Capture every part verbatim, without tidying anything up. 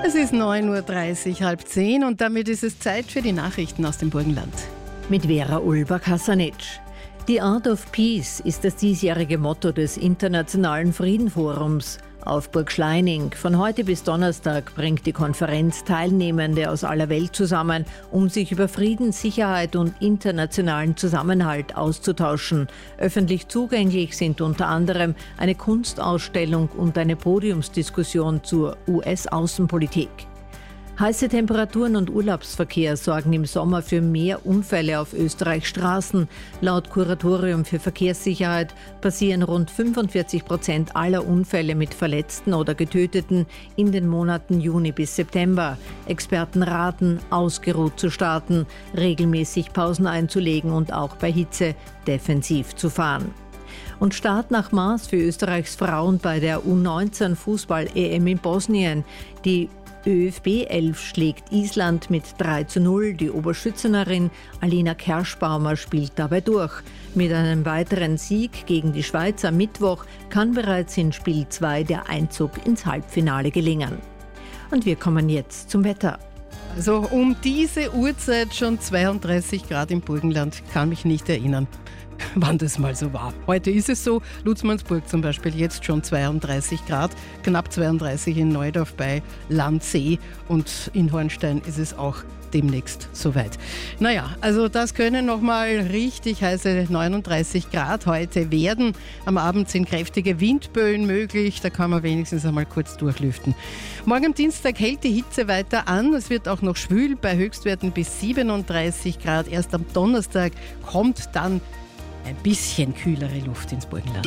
Es ist neun Uhr dreißig, halb zehn und damit ist es Zeit für die Nachrichten aus dem Burgenland. Mit Vera Ulbach-Hassanetsch. The Art of Peace ist das diesjährige Motto des Internationalen Friedenforums. Auf Burg Schleining. Von heute bis Donnerstag bringt die Konferenz Teilnehmende aus aller Welt zusammen, um sich über Frieden, Sicherheit und internationalen Zusammenhalt auszutauschen. Öffentlich zugänglich sind unter anderem eine Kunstausstellung und eine Podiumsdiskussion zur U S-Außenpolitik. Heiße Temperaturen und Urlaubsverkehr sorgen im Sommer für mehr Unfälle auf Österreichs Straßen. Laut Kuratorium für Verkehrssicherheit passieren rund fünfundvierzig Prozent aller Unfälle mit Verletzten oder Getöteten in den Monaten Juni bis September. Experten raten, ausgeruht zu starten, regelmäßig Pausen einzulegen und auch bei Hitze defensiv zu fahren. Und Start nach Maß für Österreichs Frauen bei der U neunzehn Fußball-E M in Bosnien. Die ÖFB elf schlägt Island mit drei zu null. Die Oberschützenerin Alina Kerschbaumer spielt dabei durch. Mit einem weiteren Sieg gegen die Schweiz am Mittwoch kann bereits in Spiel zwei der Einzug ins Halbfinale gelingen. Und wir kommen jetzt zum Wetter. Also um diese Uhrzeit schon zweiunddreißig Grad im Burgenland, kann mich nicht erinnern, wann das mal so war. Heute ist es so, Lutzmannsburg zum Beispiel jetzt schon zweiunddreißig Grad, knapp zweiunddreißig in Neudorf bei Landsee und in Hornstein ist es auch demnächst soweit. Naja, also das können nochmal richtig heiße neununddreißig Grad heute werden. Am Abend sind kräftige Windböen möglich, da kann man wenigstens einmal kurz durchlüften. Morgen am Dienstag hält die Hitze weiter an. Es wird auch noch schwül bei Höchstwerten bis siebenunddreißig Grad. Erst am Donnerstag kommt dann ein bisschen kühlere Luft ins Burgenland.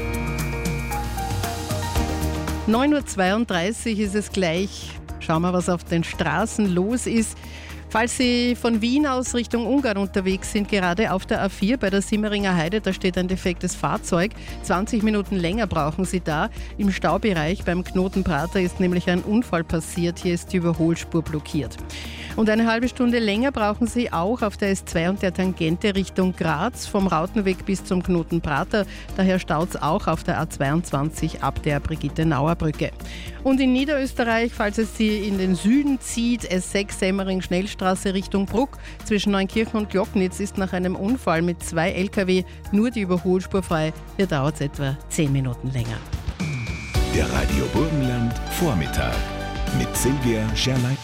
neun Uhr zweiunddreißig ist es gleich. Schauen wir, was auf den Straßen los ist. Falls Sie von Wien aus Richtung Ungarn unterwegs sind, gerade auf der A vier bei der Simmeringer Heide, da steht ein defektes Fahrzeug. zwanzig Minuten länger brauchen Sie da. Im Staubereich beim Knoten Prater ist nämlich ein Unfall passiert. Hier ist die Überholspur blockiert. Und eine halbe Stunde länger brauchen Sie auch auf der S zwei und der Tangente Richtung Graz, vom Rautenweg bis zum Knoten Prater. Daher staut es auch auf der A zweiundzwanzig ab der Brigitte-Nauer-Brücke. Und in Niederösterreich, falls es Sie in den Süden zieht, S sechs Semmering-Schnellstraße Richtung Bruck. Zwischen Neunkirchen und Glocknitz ist nach einem Unfall mit zwei L K W nur die Überholspur frei. Hier dauert es etwa zehn Minuten länger. Der Radio Burgenland Vormittag mit Silvia Scherleitner.